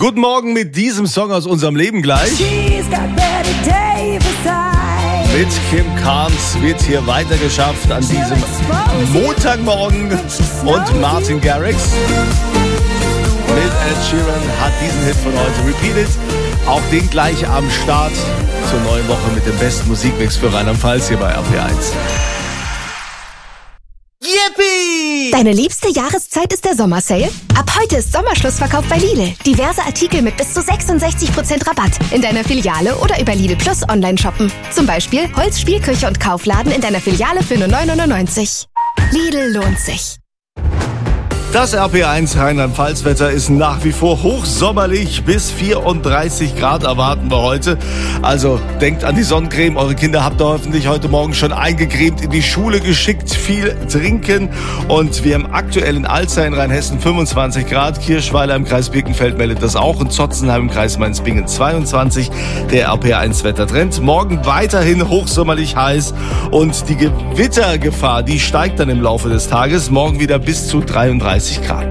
Guten Morgen mit diesem Song aus unserem Leben gleich. Mit Kim Carnes wird hier weitergeschafft an diesem Montagmorgen und Martin Garrix mit Ed Sheeran hat diesen Hit von heute repeated. Auch den gleich am Start zur neuen Woche mit dem besten Musikmix für Rheinland-Pfalz hier bei RPR1. Yippie! Deine liebste Jahreszeit ist der Sommersale? Ab heute ist Sommerschlussverkauf bei Lidl. Diverse Artikel mit bis zu 66% Rabatt. In deiner Filiale oder über Lidl Plus online shoppen. Zum Beispiel Holz, Spielküche und Kaufladen in deiner Filiale für nur 9,99 €. Lidl lohnt sich. Das RP1 Rheinland-Pfalz-Wetter ist nach wie vor hochsommerlich. Bis 34 Grad erwarten wir heute. Also denkt an die Sonnencreme. Eure Kinder habt ihr hoffentlich heute Morgen schon eingecremt, in die Schule geschickt, viel trinken. Und wir haben aktuell in Alzey in Rheinhessen 25 Grad. Kirschweiler im Kreis Birkenfeld meldet das auch. Und Zotzenheim im Kreis Mainz-Bingen 22. Der RP1-Wettertrend. Morgen weiterhin hochsommerlich heiß. Und die Gewittergefahr, die steigt dann im Laufe des Tages. Morgen wieder bis zu 33 Grad.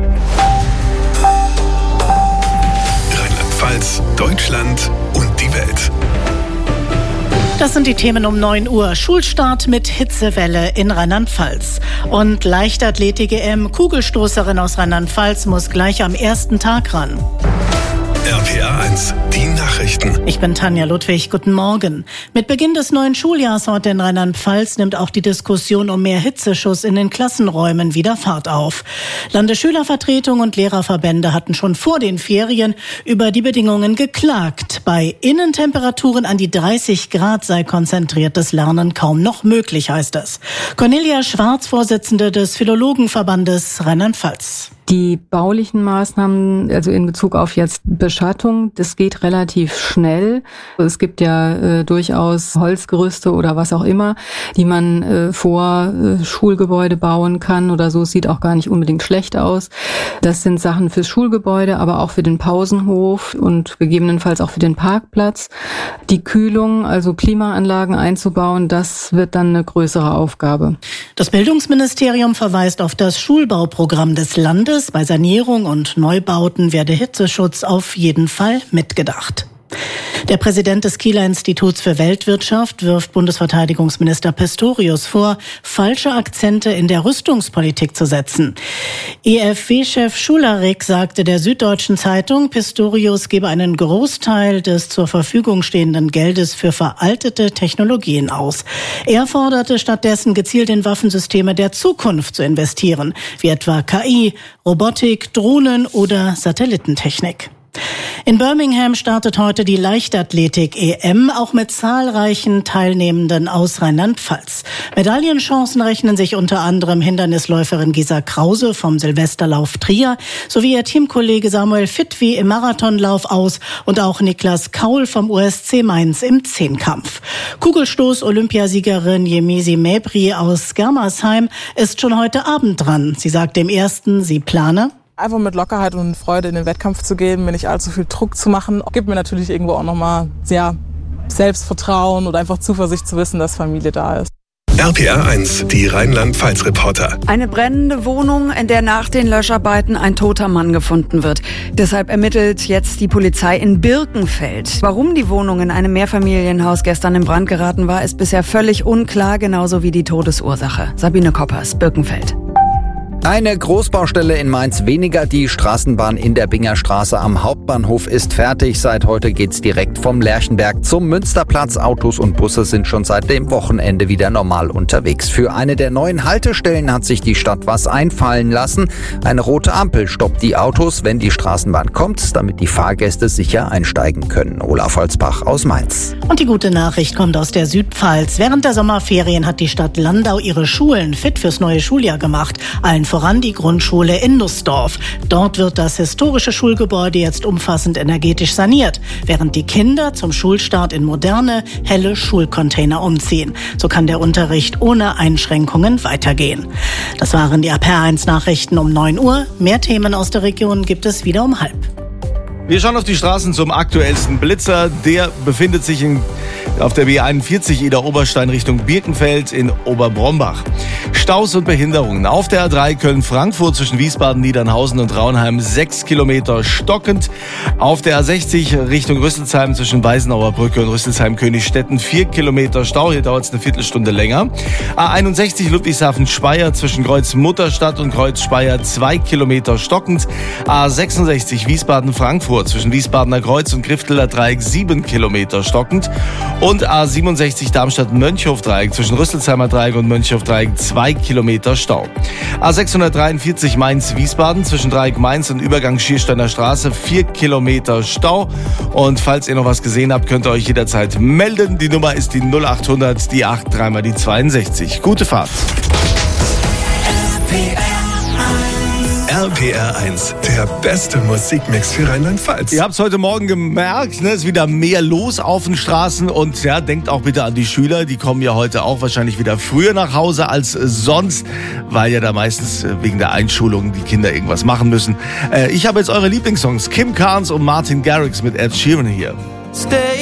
Rheinland-Pfalz, Deutschland und die Welt. Das sind die Themen um 9 Uhr. Schulstart mit Hitzewelle in Rheinland-Pfalz. Und Leichtathletik-EM. Kugelstoßerin aus Rheinland-Pfalz muss gleich am ersten Tag ran. RPR1, die Nachrichten. Ich bin Tanja Ludwig, guten Morgen. Mit Beginn des neuen Schuljahrs heute in Rheinland-Pfalz nimmt auch die Diskussion um mehr Hitzeschuss in den Klassenräumen wieder Fahrt auf. Landesschülervertretung und Lehrerverbände hatten schon vor den Ferien über die Bedingungen geklagt. Bei Innentemperaturen an die 30 Grad sei konzentriertes Lernen kaum noch möglich, heißt es. Cornelia Schwarz, Vorsitzende des Philologenverbandes Rheinland-Pfalz. Die baulichen Maßnahmen, also in Bezug auf jetzt Beschattung, das geht relativ schnell. Es gibt ja durchaus Holzgerüste oder was auch immer, die man vor Schulgebäude bauen kann oder so. Es sieht auch gar nicht unbedingt schlecht aus. Das sind Sachen fürs Schulgebäude, aber auch für den Pausenhof und gegebenenfalls auch für den Parkplatz. Die Kühlung, also Klimaanlagen einzubauen, das wird dann eine größere Aufgabe. Das Bildungsministerium verweist auf das Schulbauprogramm des Landes. Bei Sanierung und Neubauten werde Hitzeschutz auf jeden Fall mitgedacht. Der Präsident des Kieler Instituts für Weltwirtschaft wirft Bundesverteidigungsminister Pistorius vor, falsche Akzente in der Rüstungspolitik zu setzen. EFW-Chef Schularik sagte der Süddeutschen Zeitung, Pistorius gebe einen Großteil des zur Verfügung stehenden Geldes für veraltete Technologien aus. Er forderte stattdessen gezielt in Waffensysteme der Zukunft zu investieren, wie etwa KI, Robotik, Drohnen oder Satellitentechnik. In Birmingham startet heute die Leichtathletik-EM, auch mit zahlreichen Teilnehmenden aus Rheinland-Pfalz. Medaillenchancen rechnen sich unter anderem Hindernisläuferin Gisa Krause vom Silvesterlauf Trier sowie ihr Teamkollege Samuel Fitwi im Marathonlauf aus und auch Niklas Kaul vom USC Mainz im Zehnkampf. Kugelstoß-Olympiasiegerin Yemisi Mebri aus Germersheim ist schon heute Abend dran. Sie sagt dem Ersten, sie plane einfach mit Lockerheit und Freude in den Wettkampf zu gehen, mir nicht allzu viel Druck zu machen, gibt mir natürlich irgendwo auch nochmal Selbstvertrauen oder einfach Zuversicht zu wissen, dass Familie da ist. RPR1, die Rheinland-Pfalz-Reporter. Eine brennende Wohnung, in der nach den Löscharbeiten ein toter Mann gefunden wird. Deshalb ermittelt jetzt die Polizei in Birkenfeld. Warum die Wohnung in einem Mehrfamilienhaus gestern in Brand geraten war, ist bisher völlig unklar, genauso wie die Todesursache. Sabine Koppers, Birkenfeld. Eine Großbaustelle in Mainz weniger. Die Straßenbahn in der Bingerstraße am Hauptbahnhof ist fertig. Seit heute geht's direkt vom Lerchenberg zum Münsterplatz. Autos und Busse sind schon seit dem Wochenende wieder normal unterwegs. Für eine der neuen Haltestellen hat sich die Stadt was einfallen lassen. Eine rote Ampel stoppt die Autos, wenn die Straßenbahn kommt, damit die Fahrgäste sicher einsteigen können. Olaf Holzbach aus Mainz. Und die gute Nachricht kommt aus der Südpfalz. Während der Sommerferien hat die Stadt Landau ihre Schulen fit fürs neue Schuljahr gemacht. Allen voran die Grundschule in Nussdorf. Dort wird das historische Schulgebäude jetzt umfassend energetisch saniert, während die Kinder zum Schulstart in moderne, helle Schulcontainer umziehen. So kann der Unterricht ohne Einschränkungen weitergehen. Das waren die RPR1 Nachrichten um 9 Uhr. Mehr Themen aus der Region gibt es wieder um 12:30. Wir schauen auf die Straßen zum aktuellsten Blitzer. Der befindet sich in Auf der B41 Ida-Oberstein Richtung Birkenfeld in Oberbrombach. Staus und Behinderungen. Auf der A3 Köln-Frankfurt zwischen Wiesbaden, Niedernhausen und Raunheim 6 Kilometer stockend. Auf der A60 Richtung Rüsselsheim zwischen Weißenauer Brücke und Rüsselsheim-Königstetten 4 Kilometer Stau. Hier dauert es eine Viertelstunde länger. A61 Ludwigshafen-Speyer zwischen Kreuz-Mutterstadt und Kreuz-Speyer 2 Kilometer stockend. A66 Wiesbaden-Frankfurt zwischen Wiesbadener Kreuz und Grifteler Dreieck 7 Kilometer stockend. Und A67 Darmstadt-Mönchhof-Dreieck zwischen Rüsselsheimer Dreieck und Mönchhof-Dreieck 2 Kilometer Stau. A643 Mainz-Wiesbaden zwischen Dreieck Mainz und Übergang Schiersteiner Straße 4 Kilometer Stau. Und falls ihr noch was gesehen habt, könnt ihr euch jederzeit melden. Die Nummer ist die 0800, die 8, 3 mal die 62. Gute Fahrt. RPR 1, der beste Musikmix für Rheinland-Pfalz. Ihr habt es heute Morgen gemerkt, ne? Ist wieder mehr los auf den Straßen. Und ja, denkt auch bitte an die Schüler. Die kommen ja heute auch wahrscheinlich wieder früher nach Hause als sonst, weil ja da meistens wegen der Einschulung die Kinder irgendwas machen müssen. Ich habe jetzt eure Lieblingssongs. Kim Carnes und Martin Garrix mit Ed Sheeran hier. Stay